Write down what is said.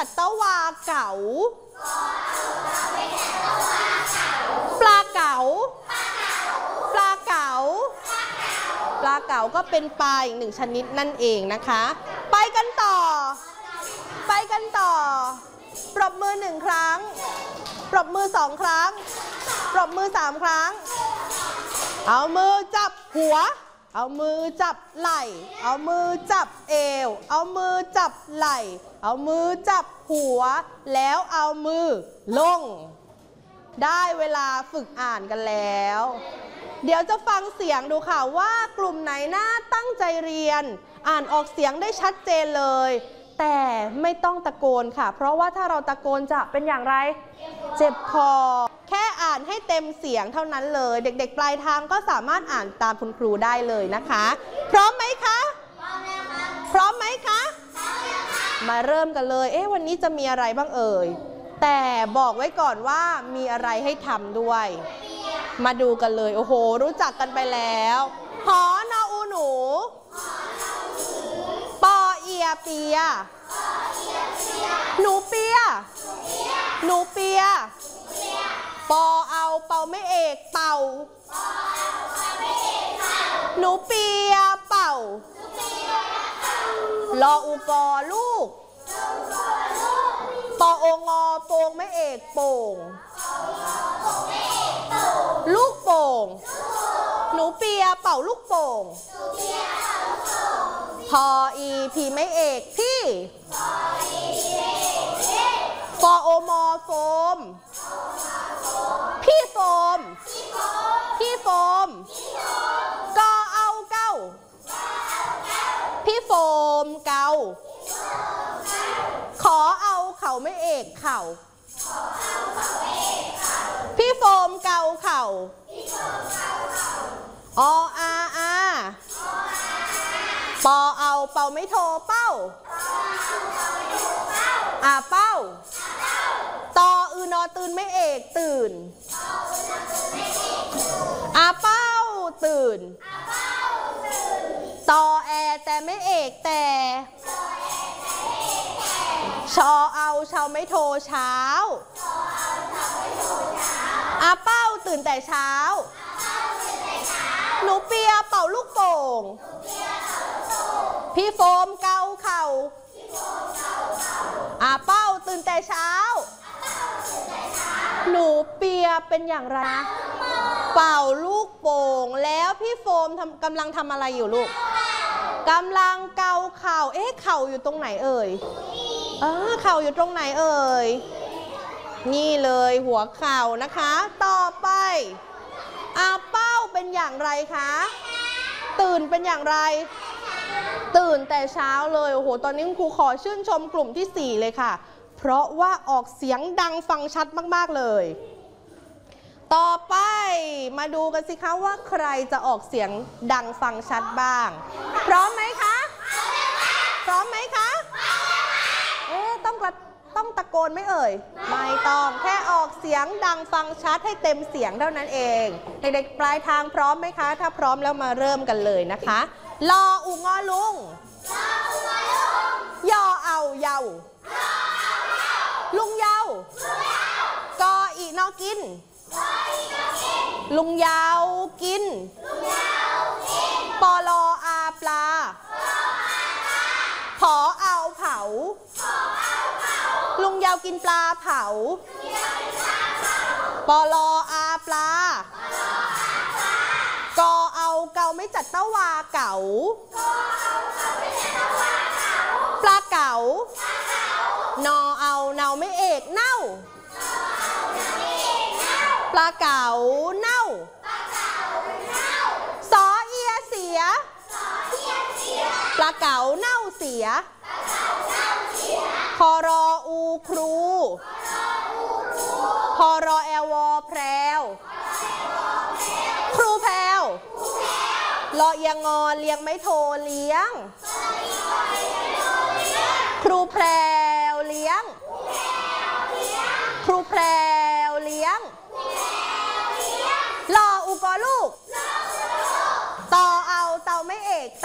จัดตะวาเก๋าปลาเก๋าปลาเก๋าปลาเก๋าก็เป็นปลาอีกหนึ่งชนิดนั่นเองนะคะไปกันต่อปรบมือ1 ครั้งปรบมือ2 ครั้งปรบมือ3 ครั้งเอามือจับหัวเอามือจับไหล่เอามือจับเอวเอามือจับไหล่เอามือจับหัวแล้วเอามือลงได้เวลาฝึกอ่านกันแล้วเดี๋ยวจะฟังเสียงดูค่ะว่ากลุ่มไหนน่าตั้งใจเรียนอ่านออกเสียงได้ชัดเจนเลยแต่ไม่ต้องตะโกนค่ะเพราะว่าถ้าเราตะโกนจะเป็นอย่างไรเจ็บคอแค่อ่านให้เต็มเสียงเท่านั้นเลยเด็กๆปลายทางก็สามารถอ่านตามคุณครูได้เลยนะคะพร้อมไหมคะพร้อมไหมคะมาเริ่มกันเลยวันนี้จะมีอะไรบ้างเอ่ยแต่บอกไว้ก่อนว่ามีอะไรให้ทำด้วยมาดูกันเลยโอ้โหรู้จักกันไปแล้วหอนออูหนูปอเอียเปียหนูเปียหนูเปียปอเอาเป่าไม่เอกเป่าหนูเปียเป่าลออูกอลูกปอโองอโป่งไม่เอกโป่งลูกโป่งหนูเปียเป่าลูกโป่งพออีพีไม่เอกพี่ฟอโอมอโฟมพี่โฟมพี่โฟมกอเอาเก้าพี่โฟมเกาขอเอาเข่าไม่เอกเข่าพี่โฟมเกาเข่าออาอาปอเอาเป่าไม่โทเป้าเป้าตออือนอตื่นไม่เอกตื่นเป้าตื่นตอแอแต่ไม่เอกแต่ชอเอาเช้าไม่โทเช้าเป้าตื่นแต่เช้าหนูเปียเป่าลูกโป่งพี่โฟมเกาเข่าเป้าตื่นแต่เช้าหนูเปียเป็นอย่างไรเป่าลูกโป่งแล้วพี่โฟมกำลังทำอะไรอยู่ลูกกำลังเกาเข่าเข่าอยู่ตรงไหนเอ่ยเข่าอยู่ตรงไหนเอ่ยนี่เลยหัวเข่านะคะต่อไปเป้าเป็นอย่างไรคะตื่นเป็นอย่างไรตื่นแต่เช้าเลยโอ้โหตอนนี้ครูขอชื่นชมกลุ่มที่4เลยค่ะเพราะว่าออกเสียงดังฟังชัดมากๆเลยต่อไปมาดูกันสิคะว่าใครจะออกเสียงดังฟังชัดบ้างพร้อมไหมคะพร้อมไหมคะต้องตะโกนไหมเอ่ยไม่ต้องแค่ออกเสียงดังฟังชัดให้เต็มเสียงเท่านั้นเองเด็กๆปลายทางพร้อมไหมคะถ้าพร้อมแล้วมาเริ่มกันเลยนะคะลออูงอลุงยอเอาเยาลุงเยากออีนอกินลุงยาวกินปอลออาปลาผอเอาเผาลุงยาวกินปลาเผาปอลออาปลากอเอาเกาไม่จัดตะวาเก๋าปลาเก๋านอเอาเนาไม่เอกเน่าปลาเก๋าเน่าสอเอียเสียปลาเก๋าเน่าเสียคอรออูครูพอรอแอลวอแพรวครูแพรวรอเอียงอเลี้ยงไม่โทเลี้ยงครูแพรวเลี้ยงครูแพรว